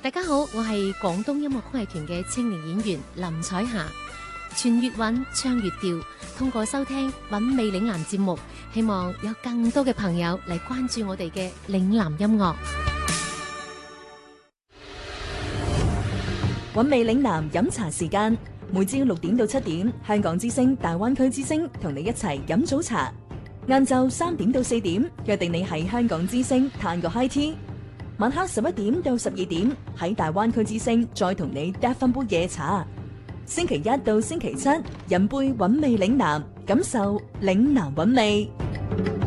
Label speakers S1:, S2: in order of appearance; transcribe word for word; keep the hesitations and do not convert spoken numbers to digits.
S1: 大家好，我係廣東音樂曲藝團嘅青年演員林彩霞。傳粵韻，唱粵調，通過收聽韻味嶺南節目，希望有更多嘅朋友嚟關注我哋嘅嶺南音樂。
S2: 韻味嶺南飲茶時間，每朝六點到七點，香港之聲大灣區之聲同你一齊飲早茶。晏晝三點到四點，約定你喺香港之聲嘆個 high tea。晚黑十一點到十二點，喺大灣區之聲再同你嗒翻杯夜茶。星期一到星期七，飲杯韻味嶺南，感受嶺南韻味。